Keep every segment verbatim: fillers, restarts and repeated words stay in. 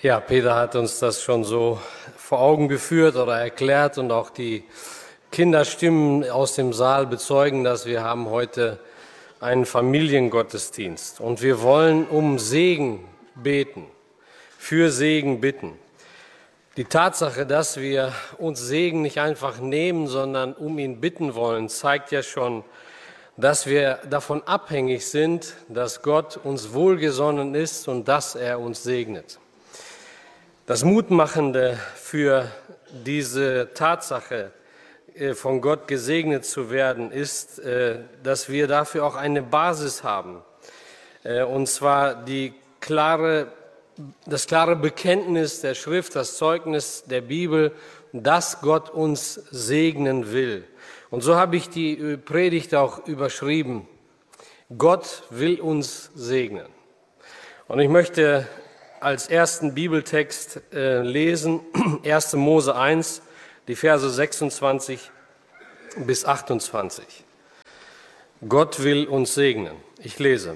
Ja, Peter hat uns das schon so vor Augen geführt oder erklärt und auch die Kinderstimmen aus dem Saal bezeugen, dass wir haben heute einen Familiengottesdienst und wir wollen um Segen beten, für Segen bitten. Die Tatsache, dass wir uns Segen nicht einfach nehmen, sondern um ihn bitten wollen, zeigt ja schon, dass wir davon abhängig sind, dass Gott uns wohlgesonnen ist und dass er uns segnet. Das Mutmachende für diese Tatsache, von Gott gesegnet zu werden, ist, dass wir dafür auch eine Basis haben. Und zwar die klare, das klare Bekenntnis der Schrift, das Zeugnis der Bibel, dass Gott uns segnen will. Und so habe ich die Predigt auch überschrieben. Gott will uns segnen. Und ich möchte als ersten Bibeltext äh, lesen, erster Mose eins, die Verse sechsundzwanzig bis achtundzwanzig. Gott will uns segnen. Ich lese.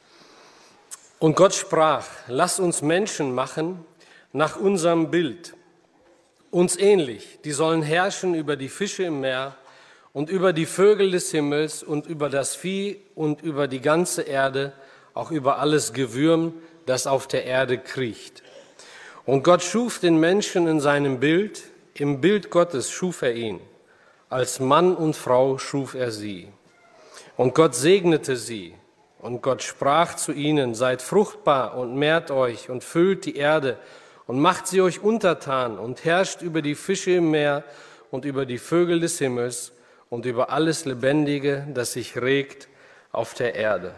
Und Gott sprach, lass uns Menschen machen nach unserem Bild, uns ähnlich, die sollen herrschen über die Fische im Meer und über die Vögel des Himmels und über das Vieh und über die ganze Erde, auch über alles Gewürm, das auf der Erde kriecht. Und Gott schuf den Menschen in seinem Bild, im Bild Gottes schuf er ihn. Als Mann und Frau schuf er sie. Und Gott segnete sie. Und Gott sprach zu ihnen, seid fruchtbar und mehrt euch und füllt die Erde und macht sie euch untertan und herrscht über die Fische im Meer und über die Vögel des Himmels und über alles Lebendige, das sich regt auf der Erde.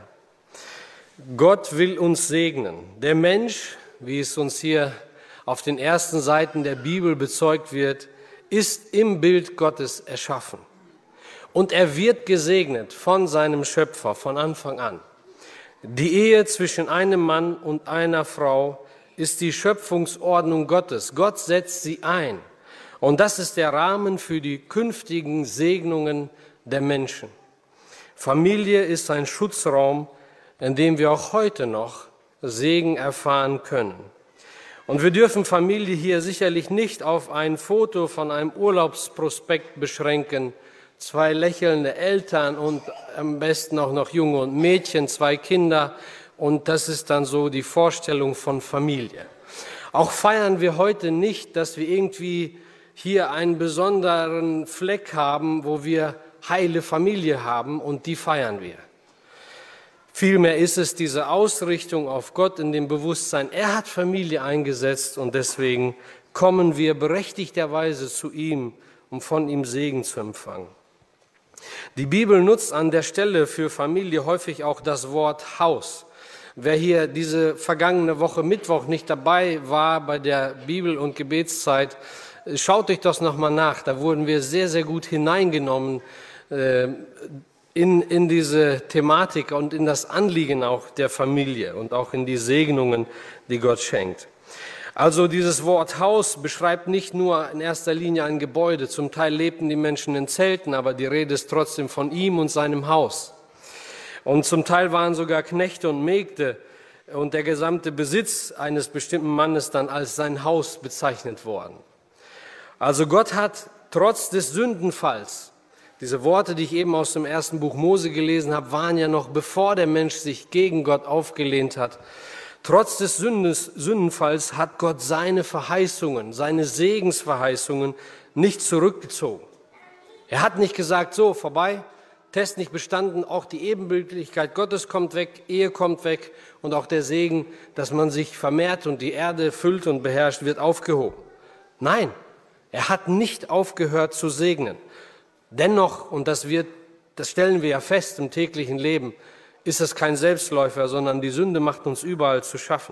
Gott will uns segnen. Der Mensch, wie es uns hier auf den ersten Seiten der Bibel bezeugt wird, ist im Bild Gottes erschaffen. Und er wird gesegnet von seinem Schöpfer von Anfang an. Die Ehe zwischen einem Mann und einer Frau ist die Schöpfungsordnung Gottes. Gott setzt sie ein. Und das ist der Rahmen für die künftigen Segnungen der Menschen. Familie ist ein Schutzraum, in dem wir auch heute noch Segen erfahren können. Und wir dürfen Familie hier sicherlich nicht auf ein Foto von einem Urlaubsprospekt beschränken, zwei lächelnde Eltern und am besten auch noch Junge und Mädchen, zwei Kinder, und das ist dann so die Vorstellung von Familie. Auch feiern wir heute nicht, dass wir irgendwie hier einen besonderen Fleck haben, wo wir heile Familie haben, und die feiern wir. Vielmehr ist es diese Ausrichtung auf Gott in dem Bewusstsein, er hat Familie eingesetzt und deswegen kommen wir berechtigterweise zu ihm, um von ihm Segen zu empfangen. Die Bibel nutzt an der Stelle für Familie häufig auch das Wort Haus. Wer hier diese vergangene Woche Mittwoch nicht dabei war bei der Bibel- und Gebetszeit, schaut euch das nochmal nach. Da wurden wir sehr, sehr gut hineingenommen äh, In, in diese Thematik und in das Anliegen auch der Familie und auch in die Segnungen, die Gott schenkt. Also dieses Wort Haus beschreibt nicht nur in erster Linie ein Gebäude. Zum Teil lebten die Menschen in Zelten, aber die Rede ist trotzdem von ihm und seinem Haus. Und zum Teil waren sogar Knechte und Mägde und der gesamte Besitz eines bestimmten Mannes dann als sein Haus bezeichnet worden. Also Gott hat trotz des Sündenfalls, diese Worte, die ich eben aus dem ersten Buch Mose gelesen habe, waren ja noch bevor der Mensch sich gegen Gott aufgelehnt hat. Trotz des Sündes, Sündenfalls hat Gott seine Verheißungen, seine Segensverheißungen nicht zurückgezogen. Er hat nicht gesagt, so, vorbei, Test nicht bestanden, auch die Ebenbildlichkeit Gottes kommt weg, Ehe kommt weg und auch der Segen, dass man sich vermehrt und die Erde füllt und beherrscht, wird aufgehoben. Nein, er hat nicht aufgehört zu segnen. Dennoch, und das, wird, das stellen wir ja fest im täglichen Leben, ist es kein Selbstläufer, sondern die Sünde macht uns überall zu schaffen.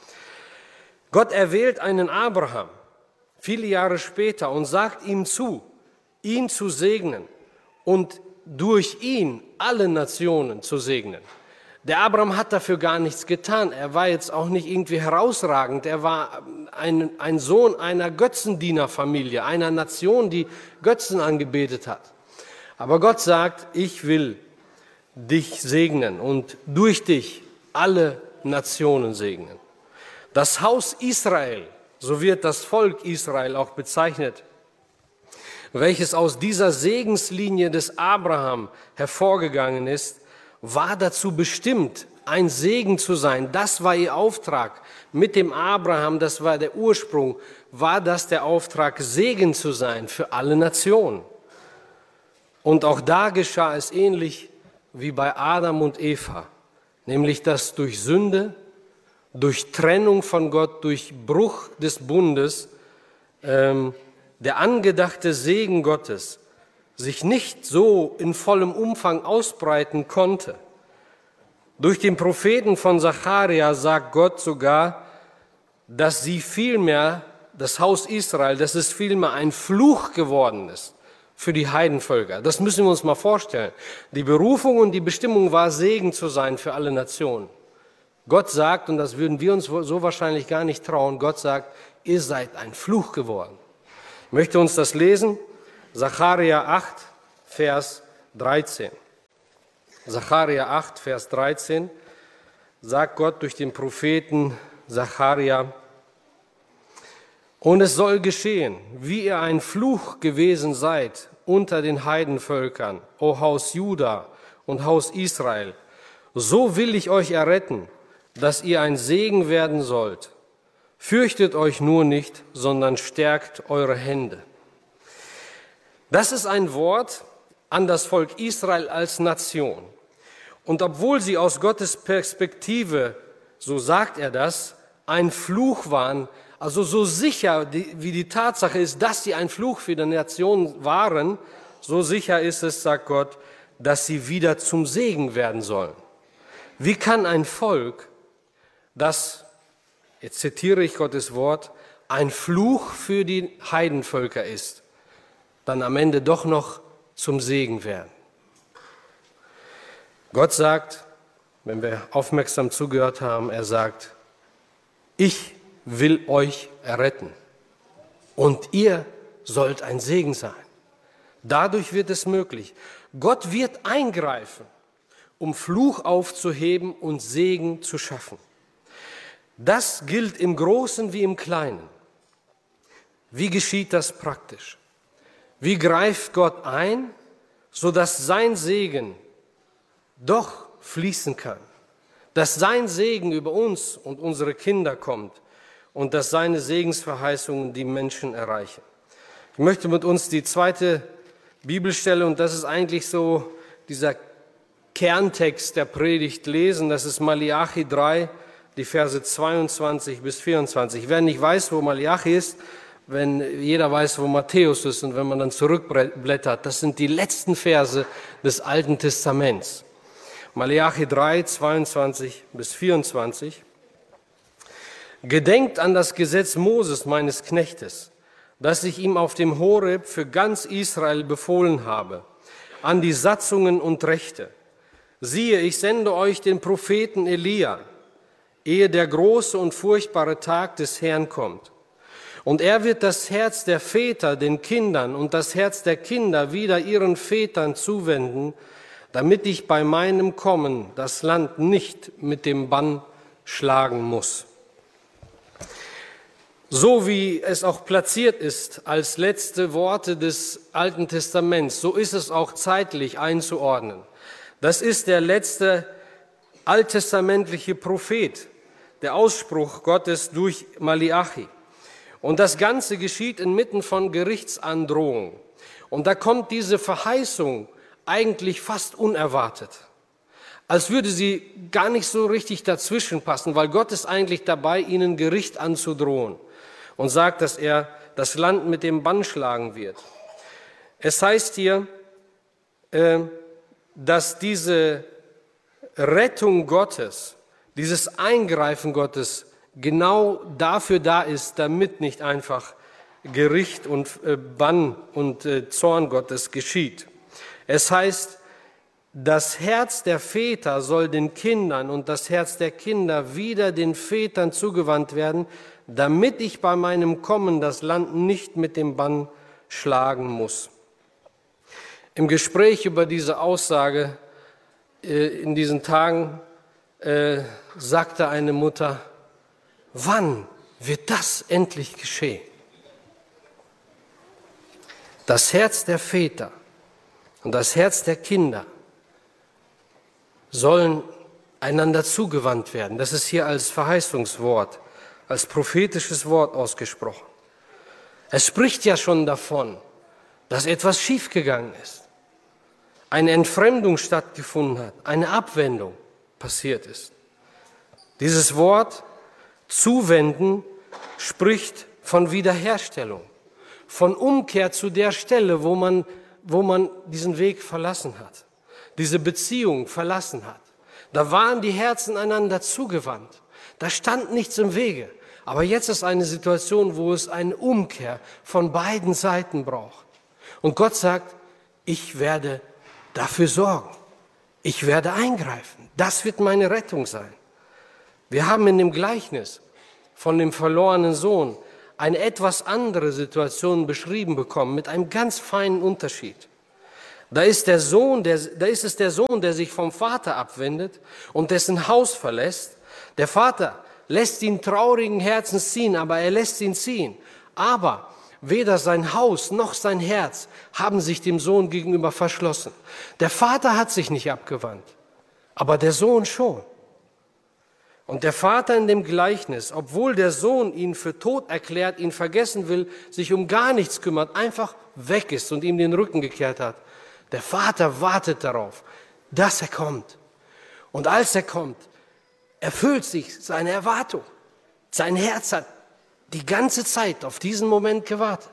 Gott erwählt einen Abraham viele Jahre später und sagt ihm zu, ihn zu segnen und durch ihn alle Nationen zu segnen. Der Abraham hat dafür gar nichts getan. Er war jetzt auch nicht irgendwie herausragend. Er war ein, ein Sohn einer Götzendienerfamilie, einer Nation, die Götzen angebetet hat. Aber Gott sagt, ich will dich segnen und durch dich alle Nationen segnen. Das Haus Israel, so wird das Volk Israel auch bezeichnet, welches aus dieser Segenslinie des Abraham hervorgegangen ist, war dazu bestimmt, ein Segen zu sein. Das war ihr Auftrag. Mit dem Abraham, das war der Ursprung, war das der Auftrag, Segen zu sein für alle Nationen. Und auch da geschah es ähnlich wie bei Adam und Eva, nämlich dass durch Sünde, durch Trennung von Gott, durch Bruch des Bundes, ähm, der angedachte Segen Gottes sich nicht so in vollem Umfang ausbreiten konnte. Durch den Propheten von Sacharja sagt Gott sogar, dass sie vielmehr, das Haus Israel, dass es vielmehr ein Fluch geworden ist für die Heidenvölker. Das müssen wir uns mal vorstellen. Die Berufung und die Bestimmung war, Segen zu sein für alle Nationen. Gott sagt, und das würden wir uns so wahrscheinlich gar nicht trauen, Gott sagt, ihr seid ein Fluch geworden. Ich möchte uns das lesen, Sacharja acht, Vers dreizehn. Sacharja acht, Vers dreizehn, sagt Gott durch den Propheten Sacharja: Und es soll geschehen, wie ihr ein Fluch gewesen seid unter den Heidenvölkern, o Haus Juda und Haus Israel, so will ich euch erretten, dass ihr ein Segen werden sollt. Fürchtet euch nur nicht, sondern stärkt eure Hände. Das ist ein Wort an das Volk Israel als Nation. Und obwohl sie aus Gottes Perspektive, so sagt er das, ein Fluch waren, also so sicher wie die Tatsache ist, dass sie ein Fluch für die Nation waren, so sicher ist es, sagt Gott, dass sie wieder zum Segen werden sollen. Wie kann ein Volk, das, jetzt zitiere ich Gottes Wort, ein Fluch für die Heidenvölker ist, dann am Ende doch noch zum Segen werden? Gott sagt, wenn wir aufmerksam zugehört haben, er sagt, ich will euch erretten und ihr sollt ein Segen sein. Dadurch wird es möglich. Gott wird eingreifen, um Fluch aufzuheben und Segen zu schaffen. Das gilt im Großen wie im Kleinen. Wie geschieht das praktisch? Wie greift Gott ein, sodass sein Segen doch fließen kann, dass sein Segen über uns und unsere Kinder kommt und dass seine Segensverheißungen die Menschen erreichen? Ich möchte mit uns die zweite Bibelstelle, und das ist eigentlich so dieser Kerntext der Predigt, lesen. Das ist Malachi drei, die Verse zweiundzwanzig bis vierundzwanzig. Wer nicht weiß, wo Malachi ist, wenn jeder weiß, wo Matthäus ist, und wenn man dann zurückblättert, das sind die letzten Verse des Alten Testaments. Malachi drei, zweiundzwanzig bis vierundzwanzig. Gedenkt an das Gesetz Moses, meines Knechtes, das ich ihm auf dem Horeb für ganz Israel befohlen habe, an die Satzungen und Rechte. Siehe, ich sende euch den Propheten Elia, ehe der große und furchtbare Tag des Herrn kommt. Und er wird das Herz der Väter den Kindern und das Herz der Kinder wieder ihren Vätern zuwenden, damit ich bei meinem Kommen das Land nicht mit dem Bann schlagen muss. So wie es auch platziert ist als letzte Worte des Alten Testaments, so ist es auch zeitlich einzuordnen. Das ist der letzte alttestamentliche Prophet, der Ausspruch Gottes durch Malachi. Und das Ganze geschieht inmitten von Gerichtsandrohung. Und da kommt diese Verheißung eigentlich fast unerwartet, als würde sie gar nicht so richtig dazwischen passen, weil Gott ist eigentlich dabei, ihnen Gericht anzudrohen und sagt, dass er das Land mit dem Bann schlagen wird. Es heißt hier, dass diese Rettung Gottes, dieses Eingreifen Gottes genau dafür da ist, damit nicht einfach Gericht und Bann und Zorn Gottes geschieht. Es heißt, das Herz der Väter soll den Kindern und das Herz der Kinder wieder den Vätern zugewandt werden, damit ich bei meinem Kommen das Land nicht mit dem Bann schlagen muss. Im Gespräch über diese Aussage äh, in diesen Tagen äh, sagte eine Mutter, wann wird das endlich geschehen? Das Herz der Väter und das Herz der Kinder sollen einander zugewandt werden. Das ist hier als Verheißungswort, als prophetisches Wort ausgesprochen. Es spricht ja schon davon, dass etwas schiefgegangen ist, eine Entfremdung stattgefunden hat, eine Abwendung passiert ist. Dieses Wort zuwenden spricht von Wiederherstellung, von Umkehr zu der Stelle, wo man, wo man diesen Weg verlassen hat, diese Beziehung verlassen hat. Da waren die Herzen einander zugewandt, da stand nichts im Wege. Aber jetzt ist eine Situation, wo es eine Umkehr von beiden Seiten braucht. Und Gott sagt, ich werde dafür sorgen. Ich werde eingreifen. Das wird meine Rettung sein. Wir haben in dem Gleichnis von dem verlorenen Sohn eine etwas andere Situation beschrieben bekommen, mit einem ganz feinen Unterschied. Da ist, der Sohn, der, da ist es der Sohn, der sich vom Vater abwendet und dessen Haus verlässt. Der Vater lässt ihn traurigen Herzens ziehen, aber er lässt ihn ziehen. Aber weder sein Haus noch sein Herz haben sich dem Sohn gegenüber verschlossen. Der Vater hat sich nicht abgewandt, aber der Sohn schon. Und der Vater in dem Gleichnis, obwohl der Sohn ihn für tot erklärt, ihn vergessen will, sich um gar nichts kümmert, einfach weg ist und ihm den Rücken gekehrt hat. Der Vater wartet darauf, dass er kommt. Und als er kommt, erfüllt sich seine Erwartung. Sein Herz hat die ganze Zeit auf diesen Moment gewartet.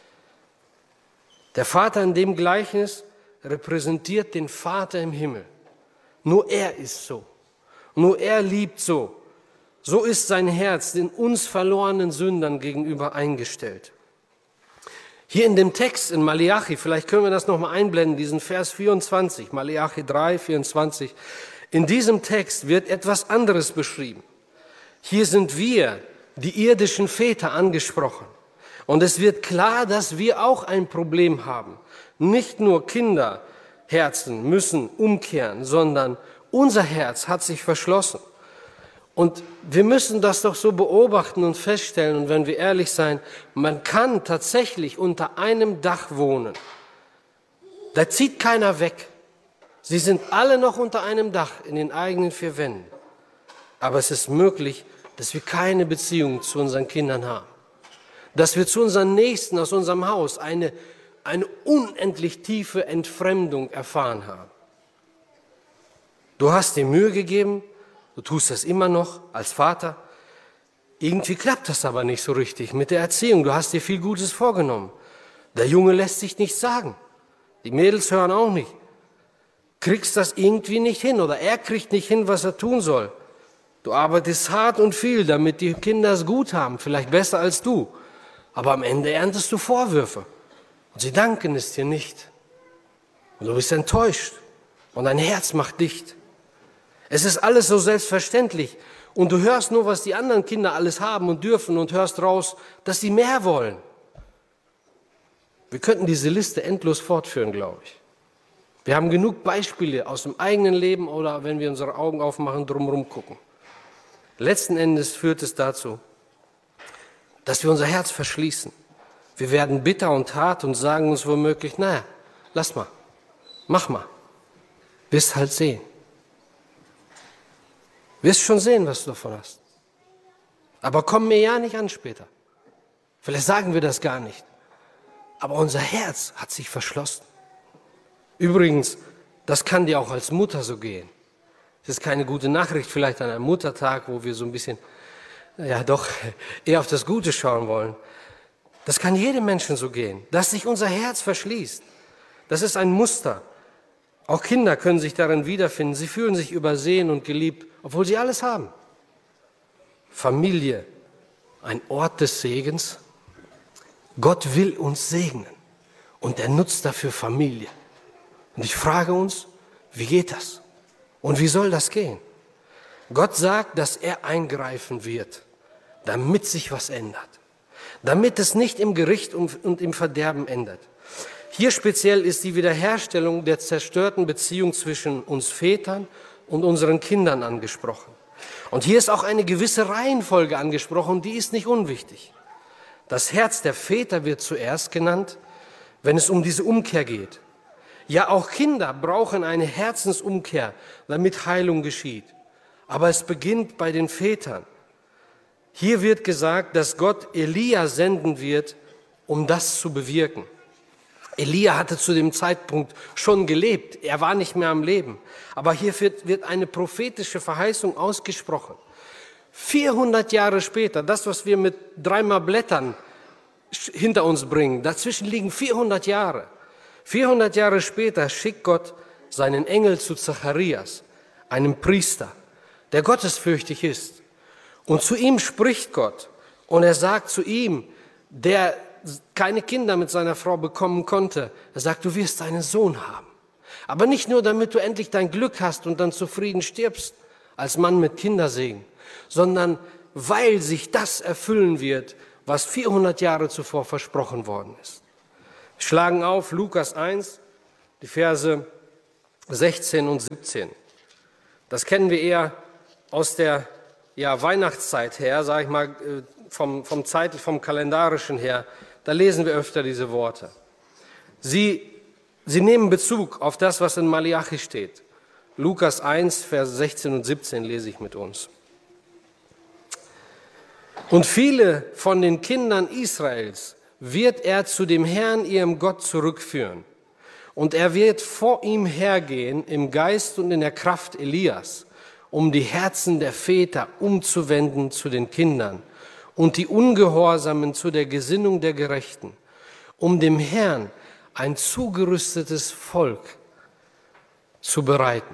Der Vater in dem Gleichnis repräsentiert den Vater im Himmel. Nur er ist so. Nur er liebt so. So ist sein Herz den uns verlorenen Sündern gegenüber eingestellt. Hier in dem Text in Maleachi, vielleicht können wir das nochmal einblenden, diesen Vers vierundzwanzig, Maleachi drei, vierundzwanzig. In diesem Text wird etwas anderes beschrieben. Hier sind wir, die irdischen Väter, angesprochen. Und es wird klar, dass wir auch ein Problem haben. Nicht nur Kinderherzen müssen umkehren, sondern unser Herz hat sich verschlossen. Und wir müssen das doch so beobachten und feststellen. Und wenn wir ehrlich sein, man kann tatsächlich unter einem Dach wohnen. Da zieht keiner weg. Sie sind alle noch unter einem Dach in den eigenen vier Wänden. Aber es ist möglich, dass wir keine Beziehung zu unseren Kindern haben. Dass wir zu unseren Nächsten aus unserem Haus eine, eine unendlich tiefe Entfremdung erfahren haben. Du hast dir Mühe gegeben, du tust das immer noch als Vater. Irgendwie klappt das aber nicht so richtig mit der Erziehung. Du hast dir viel Gutes vorgenommen. Der Junge lässt sich nichts sagen. Die Mädels hören auch nicht. Kriegst das irgendwie nicht hin oder er kriegt nicht hin, was er tun soll. Du arbeitest hart und viel, damit die Kinder es gut haben, vielleicht besser als du. Aber am Ende erntest du Vorwürfe und sie danken es dir nicht. Und du bist enttäuscht und dein Herz macht dicht. Es ist alles so selbstverständlich und du hörst nur, was die anderen Kinder alles haben und dürfen und hörst raus, dass sie mehr wollen. Wir könnten diese Liste endlos fortführen, glaube ich. Wir haben genug Beispiele aus dem eigenen Leben oder wenn wir unsere Augen aufmachen, drumherum gucken. Letzten Endes führt es dazu, dass wir unser Herz verschließen. Wir werden bitter und hart und sagen uns womöglich, naja, lass mal, mach mal, wirst halt sehen. Wirst schon sehen, was du davon hast. Aber komm mir ja nicht an später. Vielleicht sagen wir das gar nicht. Aber unser Herz hat sich verschlossen. Übrigens, das kann dir auch als Mutter so gehen. Es ist keine gute Nachricht vielleicht an einem Muttertag, wo wir so ein bisschen, ja doch, eher auf das Gute schauen wollen. Das kann jedem Menschen so gehen, dass sich unser Herz verschließt. Das ist ein Muster. Auch Kinder können sich darin wiederfinden. Sie fühlen sich übersehen und geliebt, obwohl sie alles haben. Familie, ein Ort des Segens. Gott will uns segnen und er nutzt dafür Familie. Und ich frage uns, wie geht das? Und wie soll das gehen? Gott sagt, dass er eingreifen wird, damit sich was ändert. Damit es nicht im Gericht und im Verderben endet. Hier speziell ist die Wiederherstellung der zerstörten Beziehung zwischen uns Vätern und unseren Kindern angesprochen. Und hier ist auch eine gewisse Reihenfolge angesprochen, die ist nicht unwichtig. Das Herz der Väter wird zuerst genannt, wenn es um diese Umkehr geht. Ja, auch Kinder brauchen eine Herzensumkehr, damit Heilung geschieht. Aber es beginnt bei den Vätern. Hier wird gesagt, dass Gott Elia senden wird, um das zu bewirken. Elia hatte zu dem Zeitpunkt schon gelebt, er war nicht mehr am Leben. Aber hier wird, wird eine prophetische Verheißung ausgesprochen. vierhundert Jahre später, das, was wir mit dreimal Blättern hinter uns bringen, dazwischen liegen vierhundert Jahre. vierhundert Jahre später schickt Gott seinen Engel zu Zacharias, einem Priester, der gottesfürchtig ist. Und zu ihm spricht Gott und er sagt zu ihm, der keine Kinder mit seiner Frau bekommen konnte, er sagt, du wirst einen Sohn haben. Aber nicht nur, damit du endlich dein Glück hast und dann zufrieden stirbst, als Mann mit Kindersegen, sondern weil sich das erfüllen wird, was vierhundert Jahre zuvor versprochen worden ist. Wir schlagen auf Lukas eins, die Verse sechzehn und siebzehn. Das kennen wir eher aus der ja, Weihnachtszeit her, sage ich mal, vom, vom zeitlich, vom kalendarischen her. Da lesen wir öfter diese Worte. Sie, sie nehmen Bezug auf das, was in Malachi steht. Lukas eins, Vers sechzehn und siebzehn lese ich mit uns. Und viele von den Kindern Israels wird er zu dem Herrn, ihrem Gott, zurückführen. Und er wird vor ihm hergehen im Geist und in der Kraft Elias, um die Herzen der Väter umzuwenden zu den Kindern und die Ungehorsamen zu der Gesinnung der Gerechten, um dem Herrn ein zugerüstetes Volk zu bereiten.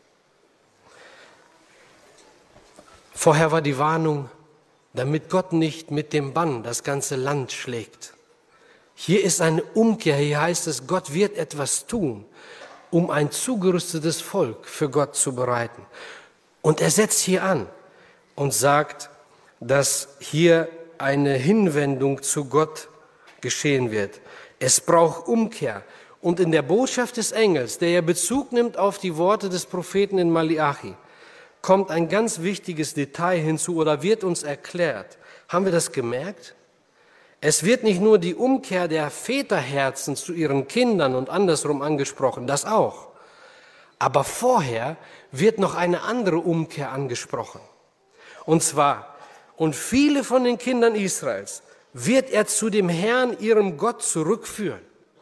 Vorher war die Warnung, damit Gott nicht mit dem Bann das ganze Land schlägt. Hier ist eine Umkehr, hier heißt es, Gott wird etwas tun, um ein zugerüstetes Volk für Gott zu bereiten. Und er setzt hier an und sagt, dass hier eine Hinwendung zu Gott geschehen wird. Es braucht Umkehr. Und in der Botschaft des Engels, der ja Bezug nimmt auf die Worte des Propheten in Malachi, kommt ein ganz wichtiges Detail hinzu oder wird uns erklärt. Haben wir das gemerkt? Es wird nicht nur die Umkehr der Väterherzen zu ihren Kindern und andersrum angesprochen, das auch. Aber vorher wird noch eine andere Umkehr angesprochen. Und zwar, und viele von den Kindern Israels wird er zu dem Herrn, ihrem Gott, zurückführen.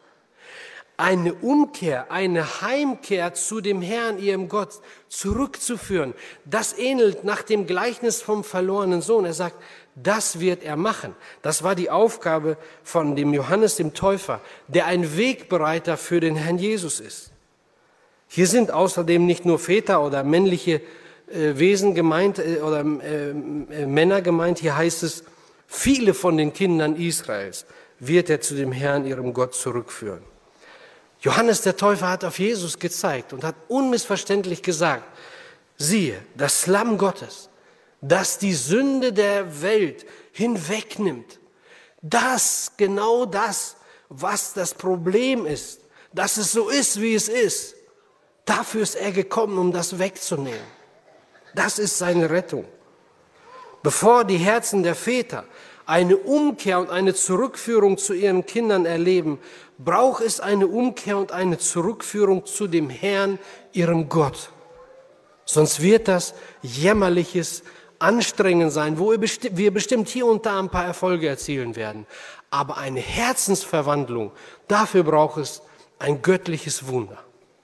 Eine Umkehr, eine Heimkehr zu dem Herrn, ihrem Gott, zurückzuführen, das ähnelt nach dem Gleichnis vom verlorenen Sohn. Er sagt, das wird er machen. Das war die Aufgabe von dem Johannes dem Täufer, der ein Wegbereiter für den Herrn Jesus ist. Hier sind außerdem nicht nur Väter oder männliche äh, Wesen gemeint äh, oder äh, äh, Männer gemeint. Hier heißt es, viele von den Kindern Israels wird er zu dem Herrn, ihrem Gott, zurückführen. Johannes der Täufer hat auf Jesus gezeigt und hat unmissverständlich gesagt, siehe, das Lamm Gottes, das die Sünde der Welt hinwegnimmt. Das, genau das, was das Problem ist, dass es so ist, wie es ist. Dafür ist er gekommen, um das wegzunehmen. Das ist seine Rettung. Bevor die Herzen der Väter eine Umkehr und eine Zurückführung zu ihren Kindern erleben, braucht es eine Umkehr und eine Zurückführung zu dem Herrn, ihrem Gott. Sonst wird das jämmerliches Anstrengen sein, wo wir bestimmt hier und da ein paar Erfolge erzielen werden. Aber eine Herzensverwandlung, dafür braucht es ein göttliches Wunder.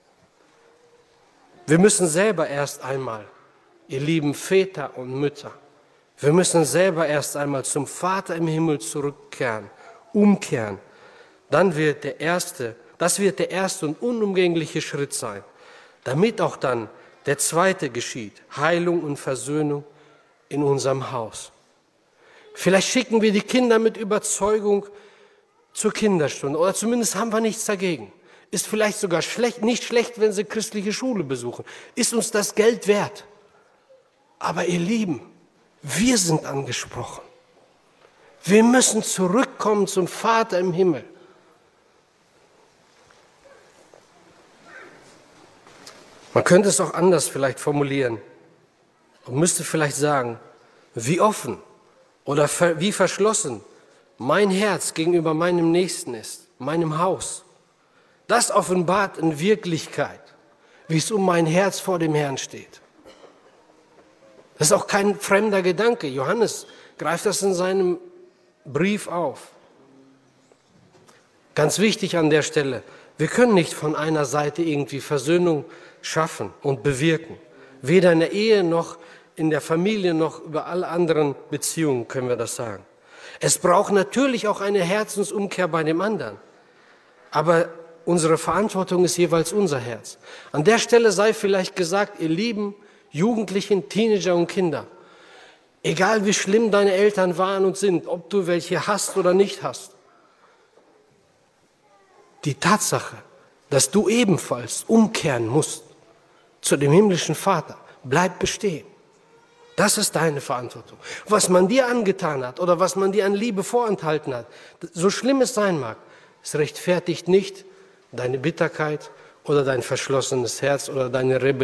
Wir müssen selber erst einmal, ihr lieben Väter und Mütter, wir müssen selber erst einmal zum Vater im Himmel zurückkehren, umkehren. Dann wird der erste, das wird der erste und unumgängliche Schritt sein, damit auch dann der zweite geschieht, Heilung und Versöhnung in unserem Haus. Vielleicht schicken wir die Kinder mit Überzeugung zur Kinderstunde oder zumindest haben wir nichts dagegen. Ist vielleicht sogar schlecht, nicht schlecht, wenn sie christliche Schule besuchen. Ist uns das Geld wert? Aber ihr Lieben, wir sind angesprochen. Wir müssen zurückkommen zum Vater im Himmel. Man könnte es auch anders vielleicht formulieren. und müsste vielleicht sagen, wie offen oder wie verschlossen mein Herz gegenüber meinem Nächsten ist, meinem Haus. Das offenbart in Wirklichkeit, wie es um mein Herz vor dem Herrn steht. Das ist auch kein fremder Gedanke. Johannes greift das in seinem Brief auf. Ganz wichtig an der Stelle, wir können nicht von einer Seite irgendwie Versöhnung schaffen und bewirken. Weder in der Ehe noch in der Familie noch über alle anderen Beziehungen können wir das sagen. Es braucht natürlich auch eine Herzensumkehr bei dem anderen. Aber unsere Verantwortung ist jeweils unser Herz. An der Stelle sei vielleicht gesagt, ihr lieben Jugendlichen, Teenager und Kinder, egal wie schlimm deine Eltern waren und sind, ob du welche hast oder nicht hast, die Tatsache, dass du ebenfalls umkehren musst zu dem himmlischen Vater, bleibt bestehen. Das ist deine Verantwortung. Was man dir angetan hat oder was man dir an Liebe vorenthalten hat, so schlimm es sein mag, es rechtfertigt nicht deine Bitterkeit oder dein verschlossenes Herz oder deine Rebellion.